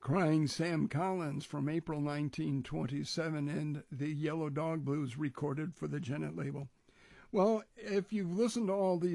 Crying Sam Collins from April 1927 and the Yellow Dog Blues recorded for the Gennett label. Well, if you've listened to all these